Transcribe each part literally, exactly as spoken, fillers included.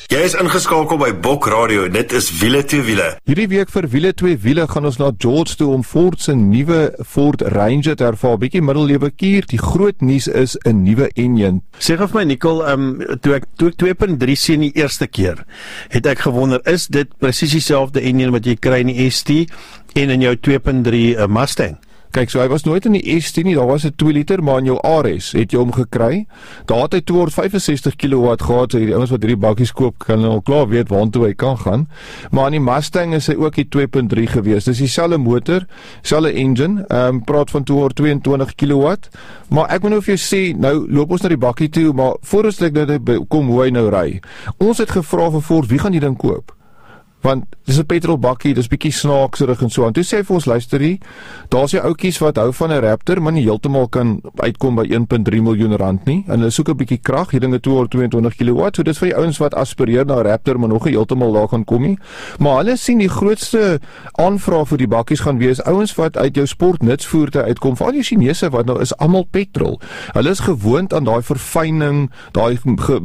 Jy is ingeskakel by Bok Radio, dit is Wiele twee Wiele. Hierdie week vir Wiele twee Wiele gaan ons na George toe om Ford se nuwe Ford Ranger te ervaar. Bietjie middellewe kier, die groot nuus is 'n nuwe enjin. Sê vir my Nicole, um, toe ek toe ek twee punt drie sien die eerste keer, het ek gewonder, is dit presies dieselfde enjin wat jy kry in die S T en in jou twee punt drie uh, Mustang? Kyk, so hy was nooit in die S T nie, daar was 'n twee liter, maar in jou R S het jy hom gekry. Daar het hy tweehonderdvyfensestig kilowatt gehad, so die ouens wat hierdie bakkies koop kan al klaar weet waartoe hy kan gaan. Maar in die Mustang is hy ook die twee punt drie gewees. Dis dieselfde motor, dieselfde engine, ehm um, praat van tweehonderdtweeëntwintig kilowatt. Maar ek moet nou vir jou sê, nou loop ons na die bakkie toe, maar voor ons ek nou kom hoe hy nou ry. Ons het gevra vir Ford, wie gaan die ding koop? Want dis 'n petrolbakkie, dis bietjie snaakserig en so aan. Toe sê hy vir ons, luister hier, daar's die ouetjies wat hou van 'n Raptor, maar nie heeltemal kan uitkom by een punt drie miljoen rand nie. En hulle soek 'n bietjie krag, hier dinge tweehonderdtweeëntwintig kilowatt, so dis vir die ouens wat aspireer na 'n Raptor, maar nog nie heeltemal daar gaan kom nie. Maar hulle sien die grootste aanvraag vir die bakkies gaan wees ouens wat uit jou sportnutsvoertuie uitkom. Veral die Chinese wat nou is almal petrol. Hulle is gewoond aan daai verfyning, daai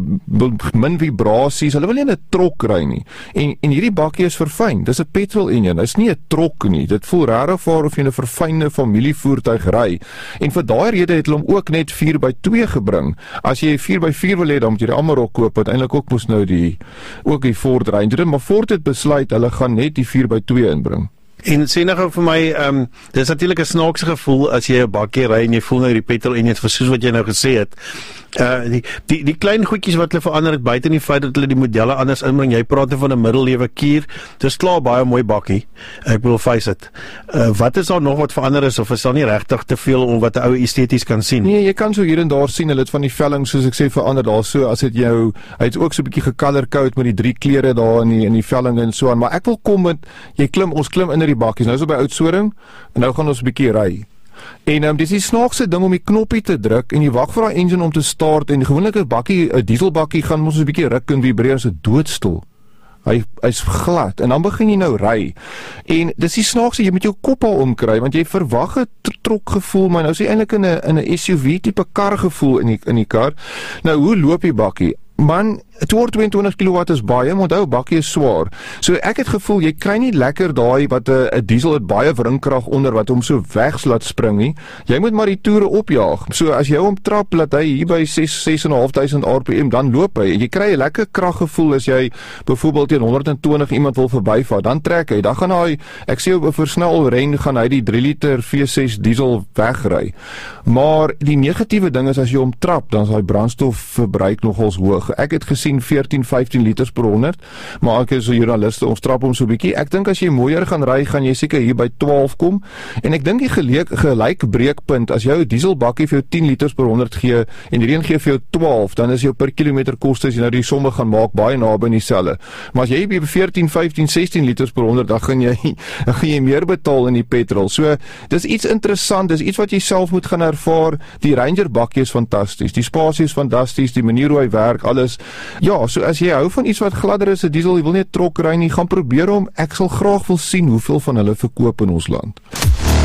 min vibrasies. Hulle wil nie in 'n trok ry nie. En en hierdie bakkie is verfyn. Dis 'n petrol enjin. Dit is nie 'n trok nie. Dit voel regtig vir of jy 'n verfynde familievoertuig ry. En vir daai rede het hulle hom ook net vier by twee gebring. As jy vier by vier wil hê, dan moet jy die Amarok koop wat eintlik ook mos nou die ook die Ford Ranger, maar Ford het besluit hulle gaan net die vier by twee inbring. En sê nou vir my, um, dis natuurlik 'n snaakse gevoel as jy 'n bakkie ry en jy voel nou die petrol enjin vir soos wat jy nou gesê het. Uh, die, die, die klein goedjies wat hulle verander het buite in die feit dat hulle die modelle anders inbring. Jy praat van 'n middellewe kier. Dis klaar baie mooi bakkie. Ek bedoel face it. Uh, wat is daar nog wat verander is of is daar nie regtig te veel om wat 'n ou esteties kan sien? Nee, jy kan so hier en daar sien hulle het van die velling soos ek sê verander daar so as dit jou hy het ook so 'n bietjie gecolor code met die drie kleure daar in die in die velling en so aan, maar ek wil kom met jy klim ons klim in die bakkies. Nou is ons by Oudtshoorn en nou gaan ons 'n bietjie ry. En um, dis die snaakse ding om die knoppie te druk en jy wag vir daai engine om te start en gewoonlik 'n bakkie, 'n dieselbakkie gaan mos 'n bietjie ruk en vibreer as 'n doodstil. Hy hy's glad en dan begin jy nou ry. En dis die snaakse, jy moet jou kop al omkry want jy verwag 'n trok gevoel, maar nou is jy eintlik in 'n in 'n S U V tipe kar gevoel in die in die kar. Nou hoe loop die bakkie? Man, tweehonderdtweeëntwintig kilowatt is baie, maar onthou bakkie is swaar. So ek het gevoel jy kry nie lekker daai wat 'n 'n diesel het baie wringkrag onder wat hom so weg laat spring nie. Jy moet maar die toere opjaag. So as jy hom trap laat hy hier by ses ses en 'n half duisend R P M dan loop hy. Jy kry 'n lekker kraggevoel as jy byvoorbeeld teen honderdtwintig iemand wil verbyvaar, dan trek hy. Dan gaan hy ek sê op 'n versnel ren gaan hy die drie liter V ses diesel wegry. Maar die negatiewe ding is as jy hom trap, dan is hy brandstofverbruik nogals hoog. Ek het gesien veertien, vyftien liters per honderd, maar ek is so joernaliste, ons trap hom so bietjie. Ek dink as jy mooier gaan ry, gaan jy seker hier by twaalf kom. En ek dink die geleek, gelyk breekpunt, as jou dieselbakkie vir jou tien liters per honderd gee, en die een gee vir jou twaalf, dan is jou per kilometer koste, as jy nou die somme gaan maak, baie naby in dieselfde. Maar as jy by veertien, vyftien, sestien liters per honderd, dan gaan jy, dan gaan jy meer betaal in die petrol. So, dis iets interessant, dis iets wat jy self moet gaan ervaar. Die Ranger bakkie is fantasties, die spasie is fantasties, die manier hoe hy werk, alles. Ja, so as jy hou van iets wat gladder is, 'n diesel, jy wil nie 'n trok ry nie, gaan probeer hom. Ek sal graag wil sien hoeveel van hulle verkoop in ons land.